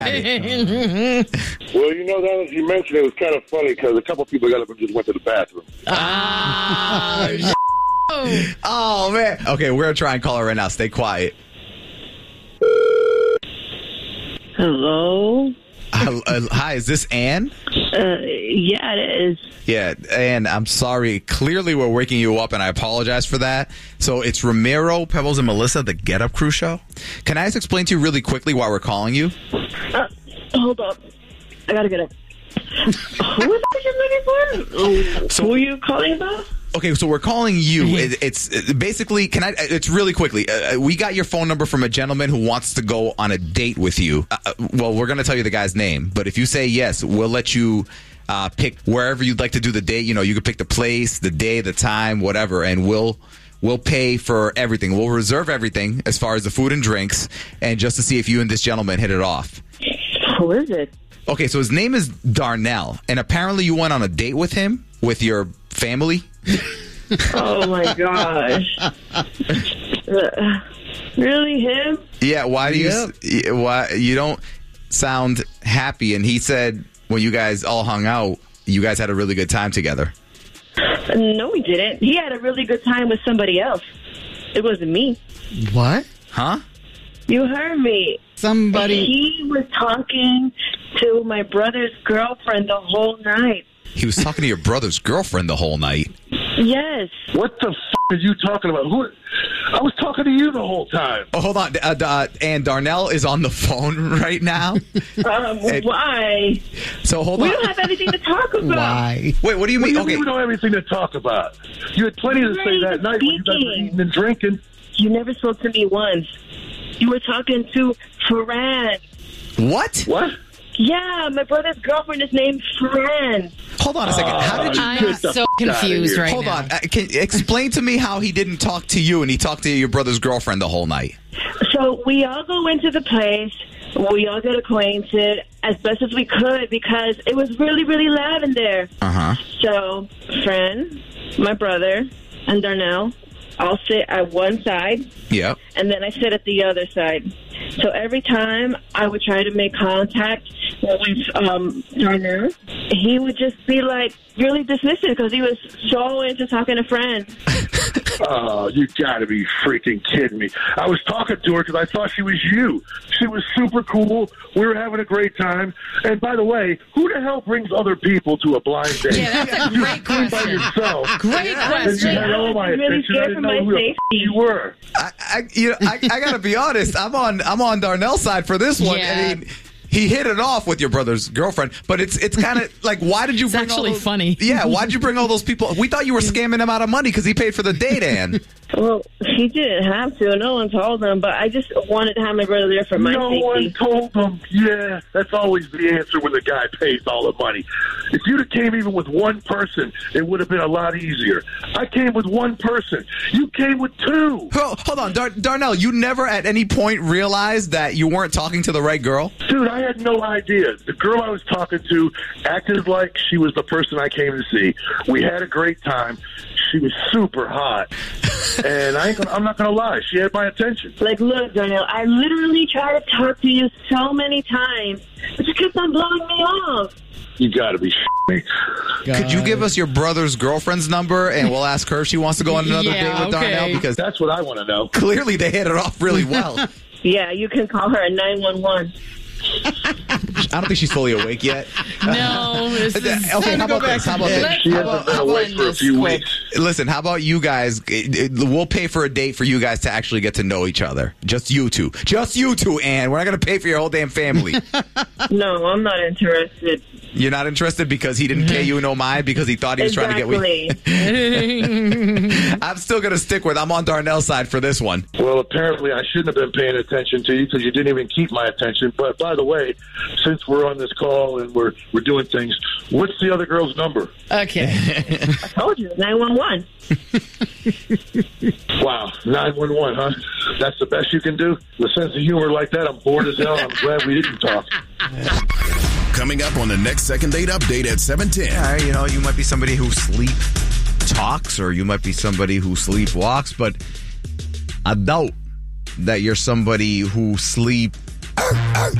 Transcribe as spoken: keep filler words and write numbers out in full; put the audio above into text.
Well, you know, that as you mentioned, it was kind of funny because a couple people got up and just went to the bathroom. Ah. Oh, man. Okay, we're going to try and call her right now. Stay quiet. Hello? Uh, uh, hi, is this Ann? Uh, yeah, it is. Yeah, Ann, I'm sorry. Clearly, we're waking you up, and I apologize for that. So it's Ramiro, Pebbles, and Melissa, the Get Up Crew show. Can I just explain to you really quickly why we're calling you? Uh, hold up. I gotta get up. Who is that you're looking for? So, Who are you calling about? Okay, so we're calling you. It, it's it, basically, can I? It's really quickly. Uh, we got your phone number from a gentleman who wants to go on a date with you. Uh, well, we're going to tell you the guy's name, but if you say yes, we'll let you uh, pick wherever you'd like to do the date. You know, you could pick the place, the day, the time, whatever, and we'll we'll pay for everything. We'll reserve everything as far as the food and drinks, and just to see if you and this gentleman hit it off. Who is it? Okay, so his name is Darnell, and apparently you went on a date with him with your family. Oh my gosh! Uh, really, him? Yeah. Why do Yep. you? Why you don't sound happy? And he said when you guys all hung out, you guys had a really good time together. No, he didn't. He had a really good time with somebody else. It wasn't me. What? Huh? You heard me. Somebody. He was talking to my brother's girlfriend the whole night. He was talking to your brother's girlfriend the whole night. Yes. What the f*** are you talking about? Who? I was talking to you the whole time. Oh, hold on. Uh, uh, and Darnell is on the phone right now. Um, Hey. Why? So hold We on. don't have anything to talk about. Why? Wait, what do you What mean? do you Okay. mean we don't have anything to talk about? You had plenty to say Right, that night when you guys were speaking. eating and drinking. You never spoke to me once. You were talking to Fran. What? What? Yeah, my brother's girlfriend is named Fran. Hold on a second. How did you? I'm Get the so f- confused outta here. right Hold now. on. Uh, can explain to me how he didn't talk to you and he talked to your brother's girlfriend the whole night. So we all go into the place. We all get acquainted as best as we could because it was really, really loud in there. Uh huh. So Fran, my brother, and Darnell all sit at one side, Yep. and then I sit at the other side. So every time I would try to make contact with um, Darnell, he would just be like really dismissive because he was so into talking to friends. Oh, you gotta be freaking kidding me. I was talking to her because I thought she was you. She was super cool. We were having a great time. And by the way, who the hell brings other people to a blind date? Yeah, that's a You great came by question. yourself. Great And you question. had all my I was really attention. I scared didn't for know my who the f- safety. you were. I, I, you know, I, I gotta be honest. I'm on. I'm on Darnell's side for this one. Yeah. I mean, he hit it off with your brother's girlfriend, but it's it's kind of like, why did you It's bring all actually those, funny. Yeah, why did you bring all those people? We thought you were scamming him out of money because he paid for the date, Ann. Well, he didn't have to. No one told him, but I just wanted to have my brother there for my No safety. one told them. Yeah, that's always the answer when the guy pays all the money. If you'd have came even with one person, it would have been a lot easier. I came with one person. You came with two. Hold, hold on, Dar- Darnell. You never at any point realized that you weren't talking to the right girl. Dude, I had no idea. The girl I was talking to acted like she was the person I came to see. We had a great time. She was super hot. And I ain't gonna, I'm not going to lie. She had my attention. Like, look, Darnell, I literally tried to talk to you so many times, but you kept on blowing me off. You got to be me. Could you give us your brother's girlfriend's number and we'll ask her if she wants to go on another Yeah, date with okay. Darnell? Because That's what I want to know. clearly they hit it off really well. Yeah, you can call her at nine one one. I don't think she's fully awake yet. No, this is... Okay, how about this? How about this? Let's- She hasn't I'll- been I'll awake end for a this few quick. weeks. Listen, how about you guys? It- it- We'll pay for a date for you guys to actually get to know each other. Just you two. Just you two, Ann. We're not going to pay for your whole damn family. No, I'm not interested. You're not interested because he didn't pay you no mind because he thought he was trying to get Exactly. me. I'm still going to stick with I'm on Darnell's side for this one. Well, apparently I shouldn't have been paying attention to you because you didn't even keep my attention. But by the way, since we're on this call and we're we're doing things, what's the other girl's number? Okay. I told you, nine one one. Wow, nine one one, huh? That's the best you can do? With a sense of humor like that, I'm bored as hell. I'm glad we didn't talk. Coming up on the next Second Date Update at seven ten. Yeah, you know, you might be somebody who sleep talks or you might be somebody who sleep walks, but I doubt that you're somebody who sleep